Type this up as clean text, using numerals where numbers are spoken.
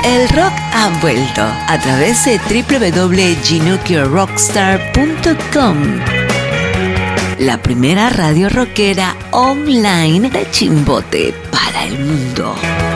El rock ha vuelto a través de www.ginukiorockstar.com, la primera radio rockera online de Chimbote para el mundo.